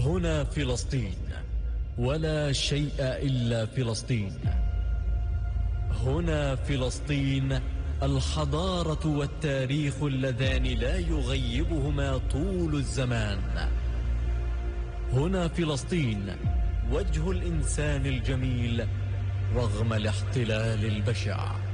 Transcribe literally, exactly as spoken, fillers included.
هنا فلسطين، ولا شيء إلا فلسطين. هنا فلسطين، الحضارة والتاريخ اللذان لا يغيبهما طول الزمان. هنا فلسطين، وجه الإنسان الجميل رغم الاحتلال البشع.